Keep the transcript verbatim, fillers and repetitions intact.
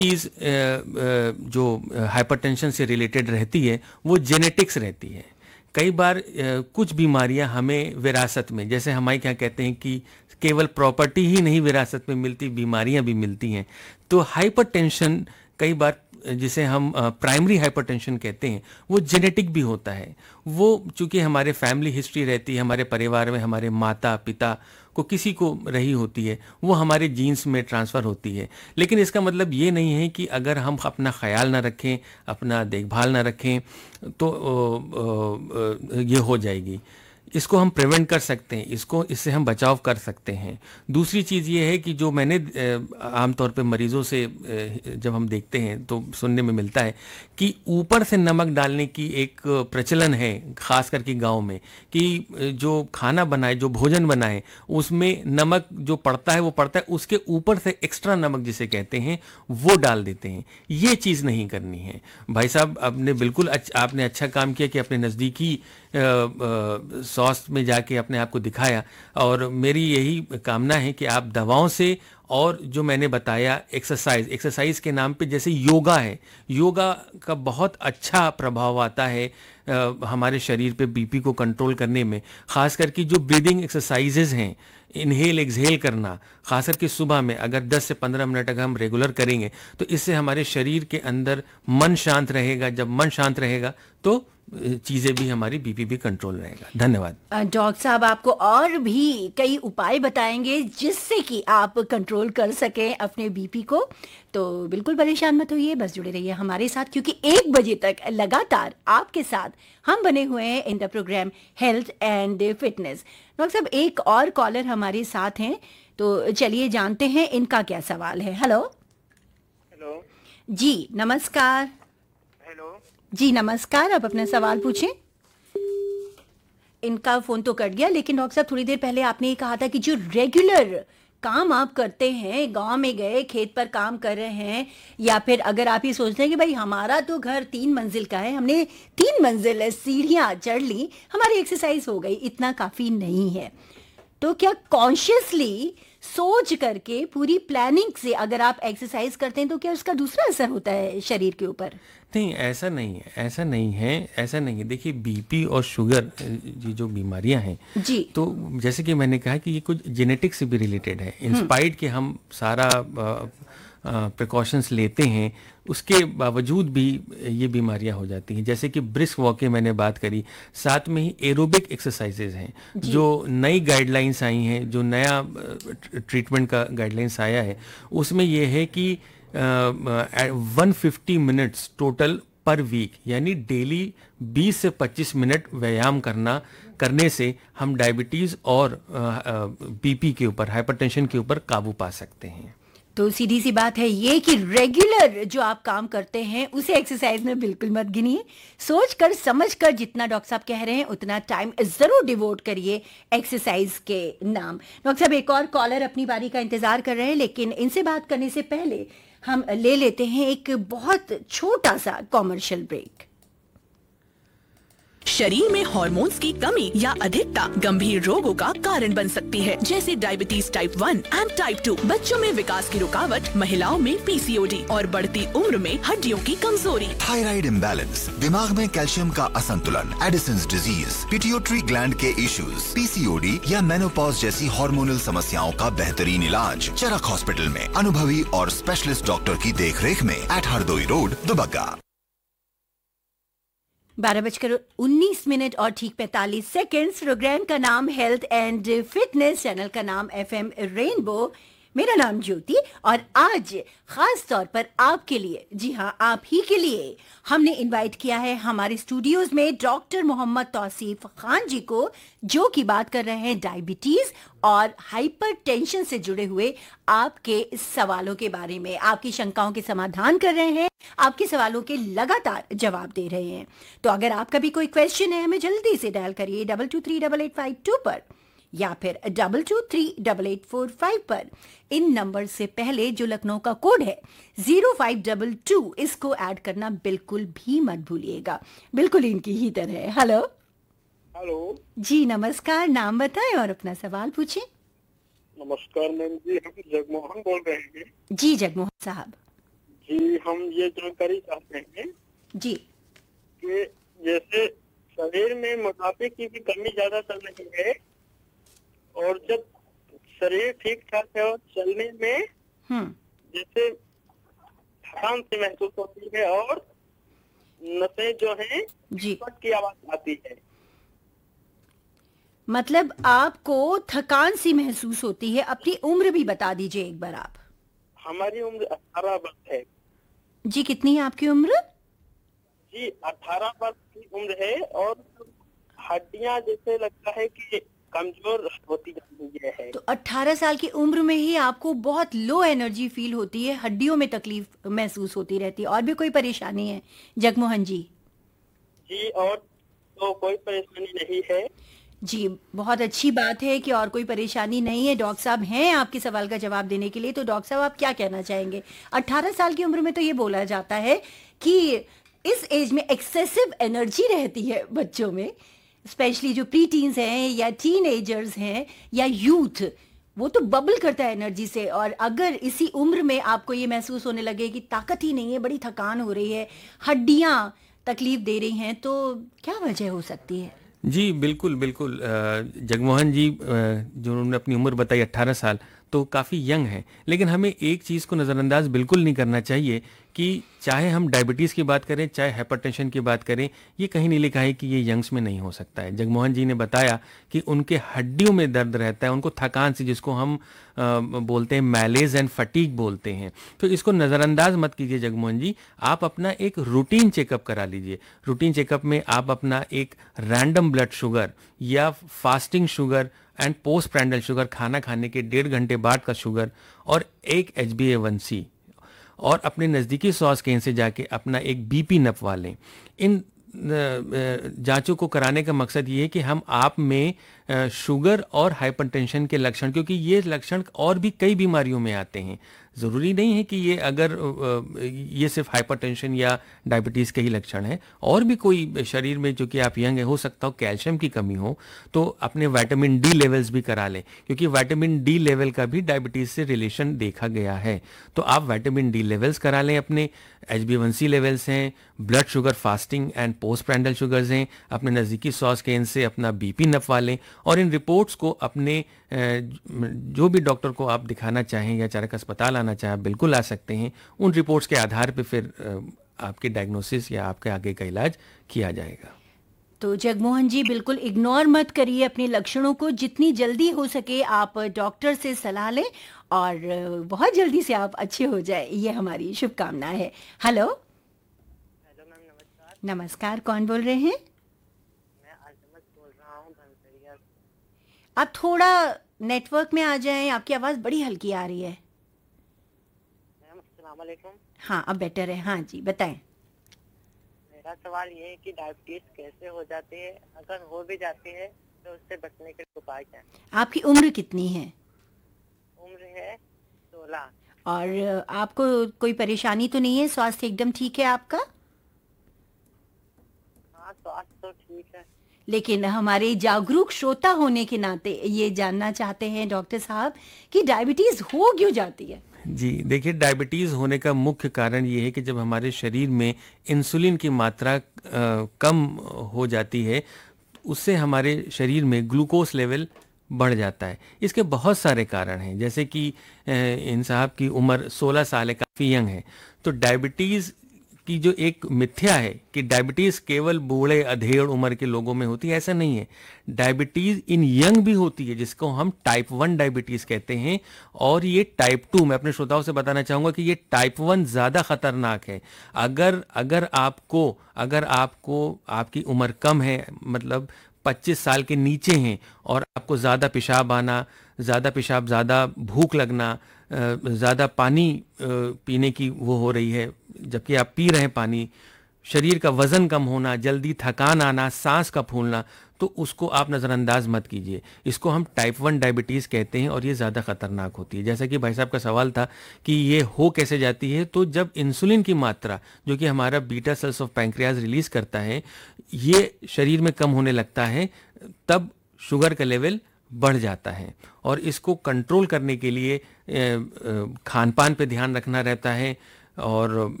चीज़ जो हाइपरटेंशन से रिलेटेड रहती है वो जेनेटिक्स रहती है। कई बार अ, कुछ बीमारियां हमें विरासत में, जैसे हमारे क्या कहते हैं कि केवल प्रॉपर्टी ही नहीं विरासत में मिलती, बीमारियां भी मिलती हैं। तो हाइपरटेंशन कई बार, जिसे हम प्राइमरी हाइपरटेंशन कहते हैं, वो जेनेटिक भी होता है। वो चूंकि हमारे फैमिली हिस्ट्री रहती है, हमारे परिवार में हमारे माता पिता को किसी को रही होती है, वो हमारे जीन्स में ट्रांसफ़र होती है। लेकिन इसका मतलब ये नहीं है कि अगर हम अपना ख्याल ना रखें, अपना देखभाल ना रखें तो ओ, ओ, ये हो जाएगी। इसको हम प्रिवेंट कर सकते हैं, इसको इससे हम बचाव कर सकते हैं। दूसरी चीज़ ये है कि जो मैंने आमतौर पे मरीज़ों से जब हम देखते हैं तो सुनने में मिलता है कि ऊपर से नमक डालने की एक प्रचलन है, ख़ास करके गांव में, कि जो खाना बनाए, जो भोजन बनाए, उसमें नमक जो पड़ता है वो पड़ता है, उसके ऊपर से एक्स्ट्रा नमक जिसे कहते हैं वो डाल देते हैं। ये चीज़ नहीं करनी है भाई साहब। आपने बिल्कुल अच्छ, आपने अच्छा काम किया कि अपने नज़दीकी स्वास्थ्य में जाके अपने आप को दिखाया। और मेरी यही कामना है कि आप दवाओं से, और जो मैंने बताया एक्सरसाइज, एक्सरसाइज के नाम पे जैसे योगा है, योगा का बहुत अच्छा प्रभाव आता है आ, हमारे शरीर पे बीपी को कंट्रोल करने में। ख़ास करके जो ब्रीदिंग एक्सरसाइजेज हैं, इनहेल एक्सहेल करना, खास करके सुबह में अगर दस से पंद्रह मिनट अगर हम रेगुलर करेंगे तो इससे हमारे शरीर के अंदर मन शांत रहेगा। जब मन शांत रहेगा तो चीज़ें भी, हमारी बीपी भी कंट्रोल रहेगा। धन्यवाद। डॉक्टर साहब आपको और भी कई उपाय बताएंगे जिससे कि आप कंट्रोल कर सकें अपने बीपी को। तो बिल्कुल परेशान मत होइए, बस जुड़े रहिए हमारे साथ, क्योंकि एक बजे तक लगातार आपके साथ हम बने हुए हैं in the programme health and fitness. Doctor साहब एक और कॉलर हमारे साथ हैं, तो चलिए जानते हैं इनका क्या सवाल है। हेलो हेलो जी नमस्कार। हेलो जी नमस्कार, आप अपना सवाल पूछें। इनका फोन तो कट गया, लेकिन डॉक्टर साहब थोड़ी देर पहले आपने ये कहा था कि जो रेगुलर काम आप करते हैं, गांव में गए, खेत पर काम कर रहे हैं, या फिर अगर आप ये सोचते हैं कि भाई हमारा तो घर तीन मंजिल का है, हमने तीन मंजिल सीढ़ियां चढ़ ली, हमारी एक्सरसाइज हो गई, इतना काफी नहीं है। तो क्या कॉन्शियसली सोच करके पूरी प्लानिंग से अगर आप एक्सरसाइज करते हैं तो क्या उसका दूसरा असर होता है शरीर के ऊपर? नहीं, ऐसा नहीं है, ऐसा नहीं है, ऐसा नहीं है। देखिए, बीपी और शुगर, ये जो बीमारियां हैं जी, तो जैसे कि मैंने कहा कि ये कुछ जेनेटिक्स से भी रिलेटेड है। इंस्पाइर्ड कि हम सारा प्रिकॉशंस लेते हैं, उसके बावजूद भी ये बीमारियां हो जाती हैं। जैसे कि ब्रिस्क वॉक की मैंने बात करी, साथ में ही एरोबिक एक्सरसाइजेज हैं, जो नई गाइडलाइंस आई हैं, जो नया ट्रीटमेंट का गाइडलाइंस आया है, उसमें यह है कि वन फिफ्टी मिनट्स टोटल पर वीक, यानी डेली बीस से पच्चीस मिनट व्यायाम करना करने से हम डायबिटीज़ और बीपी के ऊपर, हाइपरटेंशन के ऊपर काबू पा सकते हैं। तो सीधी सी बात है ये कि रेगुलर जो आप काम करते हैं उसे एक्सरसाइज में बिल्कुल मत गिनिए। सोच कर समझ कर जितना डॉक्टर साहब कह रहे हैं उतना टाइम जरूर डिवोट करिए एक्सरसाइज के नाम। डॉक्टर साहब एक और कॉलर अपनी बारी का इंतजार कर रहे हैं, लेकिन इनसे बात करने से पहले हम ले लेते हैं एक बहुत छोटा सा कॉमर्शियल ब्रेक। शरीर में हार्मोन्स की कमी या अधिकता गंभीर रोगों का कारण बन सकती है, जैसे diabetes type one and type two, बच्चों में विकास की रुकावट, महिलाओं में पीसीओडी और बढ़ती उम्र में हड्डियों की कमजोरी। थायराइड इम्बैलेंस, दिमाग में कैल्शियम का असंतुलन, एडिसन्स डिजीज, पिट्यूटरी ग्लैंड के इश्यूज, पीसीओडी या मेनोपॉज जैसी हार्मोनल समस्याओं का बेहतरीन इलाज चरक हॉस्पिटल में अनुभवी और स्पेशलिस्ट डॉक्टर की देखरेख में, एट हरदोई रोड, दुबग्गा। बारह बजकर उन्नीस मिनट और ठीक पैंतालीस सेकेंड्स। प्रोग्राम का नाम हेल्थ एंड फिटनेस, चैनल का नाम एफएम रेनबो। मेरा नाम ज्योति, और आज खास तौर पर आपके लिए, जी हाँ आप ही के लिए, हमने इनवाइट किया है हमारे स्टूडियोज में डॉक्टर मोहम्मद तौसीफ खान जी को, जो की बात कर रहे हैं डायबिटीज और हाइपरटेंशन से जुड़े हुए आपके सवालों के बारे में, आपकी शंकाओं के समाधान कर रहे हैं, आपके सवालों के लगातार जवाब दे रहे हैं। तो अगर आपका भी कोई क्वेश्चन है, हमें जल्दी से डायल करिए double two three double eight five to पर या फिर double two three double eight four five पर। इन नंबर से पहले जो लखनऊ का कोड है जीरो फाइव डबल टू, इसको ऐड करना बिल्कुल भी मत भूलिएगा, बिल्कुल इनकी ही तरह। हेलो हेलो जी नमस्कार, नाम बताएं और अपना सवाल पूछें। नमस्कार मैम जी, हम जगमोहन बोल रहे हैं। जी जगमोहन साहब। जी, हम ये जानकारी चाहते हैं जी। कि जैसे शरीर में मोटापे की भी कमी ज्यादा चल रही है, और जब शरीर ठीक ठाक है और चलने में हम्म जैसे थकान सी महसूस होती है, और नसें जो हैं जी, फट की आवाज आती है। मतलब आपको थकान सी महसूस होती है। अपनी उम्र भी बता दीजिए एक बार आप। हमारी उम्र अठारह वर्ष है। जी, कितनी है आपकी उम्र? जी, अठारह वर्ष की उम्र है, और हड्डियां जैसे लगता है कि कमजोर होती जा रही है। तो अठारह साल की उम्र में ही आपको बहुत लो एनर्जी फील होती है, हड्डियों में तकलीफ महसूस होती रहती है। और भी कोई परेशानी है जगमोहन जी? जी, और तो कोई परेशानी नहीं है। जी, बहुत अच्छी बात है कि और कोई परेशानी नहीं है। डॉक्टर साहब हैं आपके सवाल का जवाब देने के लिए। तो डॉक्टर साहब, आप क्या कहना चाहेंगे? अठारह साल की उम्र में तो ये बोला जाता है कि इस एज में एक्सेसिव एनर्जी रहती है बच्चों में, स्पेशली जो प्री टीन्स हैं या टीनेजर्स हैं या यूथ, वो तो बबल करता है एनर्जी से। और अगर इसी उम्र में आपको ये महसूस होने लगे कि ताकत ही नहीं है, बड़ी थकान हो रही है, हड्डियां तकलीफ दे रही हैं, तो क्या वजह हो सकती है? जी बिल्कुल बिल्कुल। अ, जगमोहन जी, अ, जो उन्होंने अपनी उम्र बताई अट्ठारह साल, तो काफ़ी यंग है। लेकिन हमें एक चीज़ को नज़रअंदाज बिल्कुल नहीं करना चाहिए कि चाहे हम डायबिटीज़ की बात करें, चाहे हाइपरटेंशन की बात करें, ये कहीं नहीं लिखा है कि ये यंग्स में नहीं हो सकता है। जगमोहन जी ने बताया कि उनके हड्डियों में दर्द रहता है, उनको थकान सी, जिसको हम अ, बोलते हैं मैलेज एंड फटीग बोलते हैं। तो इसको नज़रअंदाज मत कीजिए जगमोहन जी। आप अपना एक रूटीन चेकअप करा लीजिए। रूटीन चेकअप में आप अपना एक रैंडम ब्लड शुगर या fasting sugar and post प्रैंडल sugar, खाना खाने के डेढ़ घंटे बाद का शुगर, और एक एच बी ए वन सी, और अपने नज़दीकी स्वास्थ्य केंद्र से जाके अपना एक बीपी नपवा लें। इन जांचों को कराने का मकसद ये है कि हम आप में शुगर और हाइपरटेंशन के लक्षण, क्योंकि ये लक्षण और भी कई बीमारियों में आते हैं, ज़रूरी नहीं है कि ये अगर ये सिर्फ हाइपरटेंशन या डायबिटीज़ के ही लक्षण है, और भी कोई शरीर में, जो कि आप यंग है, हो सकता हो कैल्शियम की कमी हो, तो अपने विटामिन डी लेवल्स भी करा लें, क्योंकि विटामिन डी लेवल का भी डायबिटीज़ से रिलेशन देखा गया है। तो आप विटामिन डी लेवल्स करा लें, अपने एच बी वन सी लेवल्स हैं, blood sugar, fasting and post प्रैंडल sugars हैं, अपने नज़दीकी स्वास्थ्य केंद्र से अपना बीपी नपवा लें, और इन रिपोर्ट्स को अपने जो भी डॉक्टर को आप दिखाना चाहें या चारक अस्पताल आना चाहें, आप बिल्कुल आ सकते हैं। उन रिपोर्ट्स के आधार पर फिर आपके डायग्नोसिस या आपके आगे का इलाज किया जाएगा। तो जगमोहन जी, बिल्कुल इग्नोर मत करिए अपने लक्षणों को। जितनी जल्दी हो सके आप डॉक्टर से सलाह लें, और बहुत जल्दी से आप अच्छे हो जाए, ये हमारी शुभकामना है। हेलो। हेलो मैम, नमस्कार। नमस्कार, कौन बोल रहे हैं? मैं अजमत बोल रहा हूँ धनसरिया से। आप थोड़ा नेटवर्क में आ जाएं, आपकी आवाज़ बड़ी हल्की आ रही है। मैम अस्सलाम वालेकुम। हाँ, अब बेटर है। हाँ जी, बताएं। मेरा सवाल ये है कि डायबिटीज कैसे हो जाती है, अगर हो भी जाती है तो उससे बचने के उपाय क्या हैं? आपकी उम्र कितनी है? उम्र है सोलह। और आपको कोई परेशानी तो नहीं है? स्वास्थ्य एकदम ठीक है आपका? हाँ, स्वास्थ्य तो ठीक है। लेकिन हमारे जागरूक श्रोता होने के नाते ये जानना चाहते हैं डॉक्टर साहब कि डायबिटीज हो क्यों जाती है? जी देखिए, डायबिटीज़ होने का मुख्य कारण ये है कि जब हमारे शरीर में इंसुलिन की मात्रा आ, कम हो जाती है, उससे हमारे शरीर में ग्लूकोज लेवल बढ़ जाता है। इसके बहुत सारे कारण हैं, जैसे कि इन साहब की उम्र सोलह साल है, काफ़ी यंग है। तो डायबिटीज़ की जो एक मिथ्या है कि डायबिटीज़ केवल बूढ़े अधेड़ उम्र के लोगों में होती है, ऐसा नहीं है। डायबिटीज़ इन यंग भी होती है, जिसको हम टाइप वन डायबिटीज़ कहते हैं, और ये टाइप टू, मैं अपने श्रोताओं से बताना चाहूँगा कि ये टाइप वन ज़्यादा ख़तरनाक है। अगर अगर आपको अगर आपको आपकी उम्र कम है, मतलब पच्चीस साल के नीचे हैं, और आपको ज़्यादा पेशाब आना, ज़्यादा पेशाब, ज़्यादा भूख लगना, ज़्यादा पानी पीने की वो हो रही है, जबकि आप पी रहे हैं पानी, शरीर का वज़न कम होना, जल्दी थकान आना, सांस का फूलना, तो उसको आप नज़रअंदाज मत कीजिए। इसको हम टाइप वन डायबिटीज़ कहते हैं, और ये ज़्यादा ख़तरनाक होती है। जैसा कि भाई साहब का सवाल था कि ये हो कैसे जाती है, तो जब इंसुलिन की मात्रा, जो कि हमारा beta cells of pancreas release करता है, ये शरीर में कम होने लगता है, तब शुगर का लेवल बढ़ जाता है। और इसको कंट्रोल करने के लिए खान पान पे ध्यान रखना रहता है, और